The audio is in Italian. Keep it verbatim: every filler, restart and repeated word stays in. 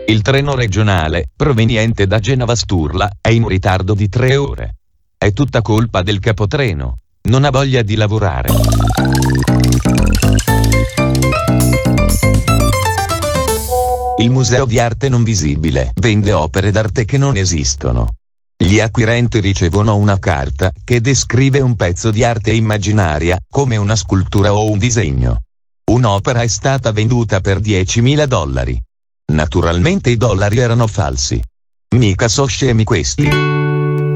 Il treno regionale, proveniente da Genova Sturla, è in ritardo di tre ore. È tutta colpa del capotreno. Non ha voglia di lavorare. Il Museo di Arte Non Visibile vende opere d'arte che non esistono. Gli acquirenti ricevono una carta che descrive un pezzo di arte immaginaria, come una scultura o un disegno. Un'opera è stata venduta per diecimila dollari. Naturalmente i dollari erano falsi. Mica so scemi questi.